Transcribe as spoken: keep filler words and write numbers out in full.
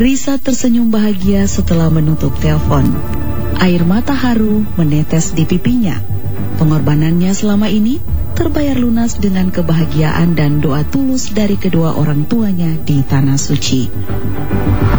Risa tersenyum bahagia setelah menutup telepon. Air mata haru menetes di pipinya. Pengorbanannya selama ini terbayar lunas dengan kebahagiaan dan doa tulus dari kedua orang tuanya di Tanah Suci.